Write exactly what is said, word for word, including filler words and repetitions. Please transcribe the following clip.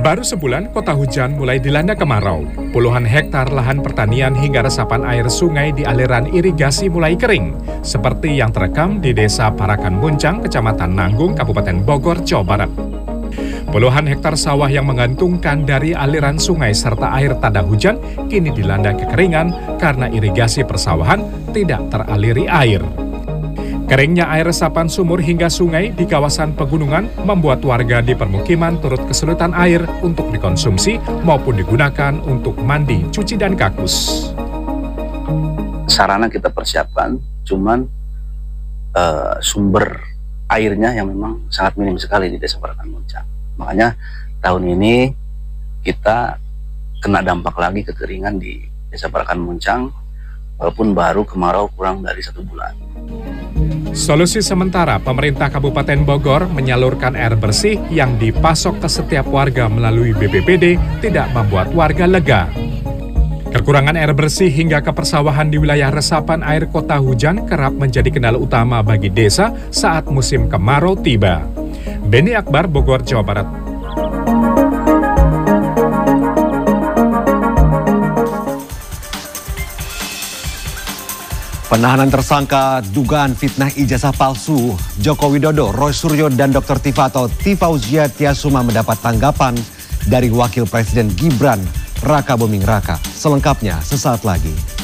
Baru sebulan kota hujan mulai dilanda kemarau. Puluhan hektar lahan pertanian hingga resapan air sungai di aliran irigasi mulai kering. Seperti yang terekam di Desa Parakan Muncang, Kecamatan Nanggung, Kabupaten Bogor, Jawa Barat. Puluhan hektar sawah yang mengantungkan dari aliran sungai serta air tanda hujan kini dilanda kekeringan karena irigasi persawahan tidak teraliri air. Keringnya air resapan sumur hingga sungai di kawasan pegunungan membuat warga di permukiman turut kesulitan air untuk dikonsumsi maupun digunakan untuk mandi, cuci, dan kakus. Sarana kita persiapkan, cuman uh, sumber airnya yang memang sangat minim sekali di Desa Parakan Muncang. Makanya tahun ini kita kena dampak lagi kekeringan di Desa Parakan Muncang, walaupun baru kemarau kurang dari satu bulan. Solusi sementara, pemerintah Kabupaten Bogor menyalurkan air bersih yang dipasok ke setiap warga melalui B P B D tidak membuat warga lega. Kekurangan air bersih hingga ke persawahan di wilayah resapan air kota hujan kerap menjadi kendala utama bagi desa saat musim kemarau tiba. Beni Akbar, Bogor, Jawa Barat. Penahanan tersangka dugaan fitnah ijazah palsu Joko Widodo, Roy Suryo, dan Doktor Tifa atau Tifauzia Tiasuma mendapat tanggapan dari Wakil Presiden Gibran Raka Buming Raka. Selengkapnya sesaat lagi.